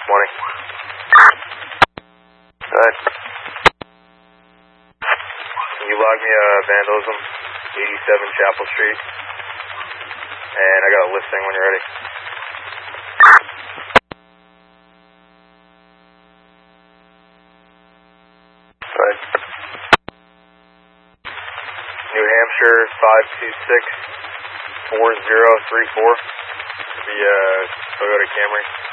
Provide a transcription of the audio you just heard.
20. Go ahead. Can you log me vandalism, 87 Chapel Street? And I got a listing when you're ready. Go ahead. New Hampshire 5264034. The Toyota Camry.